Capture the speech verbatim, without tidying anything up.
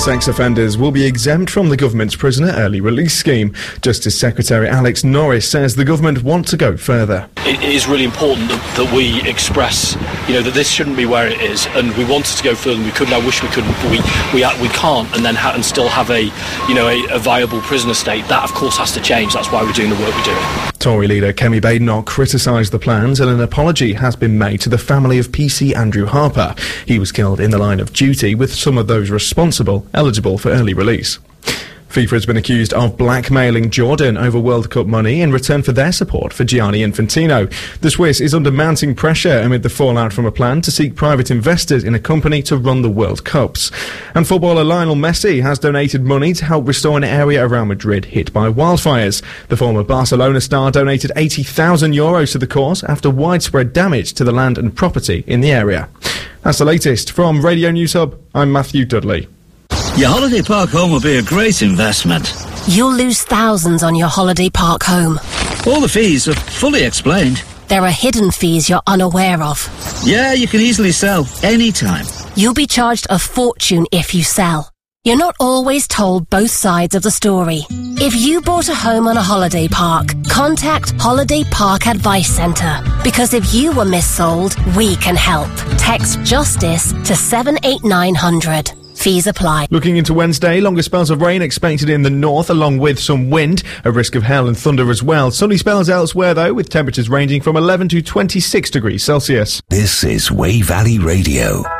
Sex offenders will be exempt from the government's prisoner early release scheme. Justice Secretary Alex Norris says the government want to go further. It is really important that, that we express, you know, that this shouldn't be where it is, and we wanted to go further than we could, and I wish we could, but we we, we can't, and then ha- and still have a, you know, a, a viable prisoner state. That, of course, has to change. That's why we're doing the work we're doing. Tory leader Kemi Badenoch criticised the plans, and an apology has been made to the family of P C Andrew Harper. He was killed in the line of duty, with some of those responsible eligible for early release. FIFA has been accused of blackmailing Jordan over World Cup money in return for their support for Gianni Infantino. The Swiss is under mounting pressure amid the fallout from a plan to seek private investors in a company to run the World Cups. And footballer Lionel Messi has donated money to help restore an area around Madrid hit by wildfires. The former Barcelona star donated eighty thousand euros to the cause after widespread damage to the land and property in the area. That's the latest from Radio News Hub. I'm Matthew Dudley. Your holiday park home will be a great investment. You'll lose thousands on your holiday park home. All the fees are fully explained. There are hidden fees you're unaware of. Yeah, you can easily sell anytime. You'll be charged a fortune if you sell. You're not always told both sides of the story. If you bought a home on a holiday park, contact Holiday Park Advice Centre. Because if you were missold, we can help. Text JUSTICE to seven eight nine hundred. Fees apply. Looking into Wednesday, longer spells of rain expected in the north along with some wind, a risk of hail and thunder as well. Sunny spells elsewhere though, with temperatures ranging from eleven to twenty-six degrees Celsius. This is Way Valley Radio.